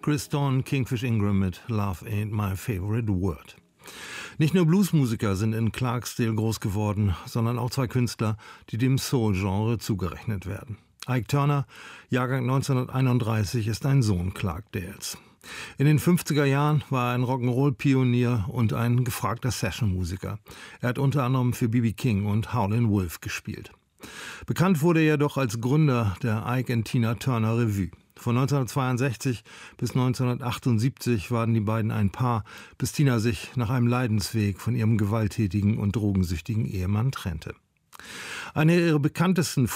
Chris Dawn, Kingfish Ingram mit Love Ain't My Favorite Word. Nicht nur Bluesmusiker sind in Clarksdale groß geworden, sondern auch zwei Künstler, die dem Soul-Genre zugerechnet werden. Ike Turner, Jahrgang 1931, ist ein Sohn Clarksdales. In den 50er Jahren war er ein Rock'n'Roll-Pionier und ein gefragter Session-Musiker. Er hat unter anderem für B.B. King und Howlin' Wolf gespielt. Bekannt wurde er jedoch als Gründer der Ike and Tina Turner Revue. Von 1962 bis 1978 waren die beiden ein Paar, bis Tina sich nach einem Leidensweg von ihrem gewalttätigen und drogensüchtigen Ehemann trennte. Eine ihrer bekanntesten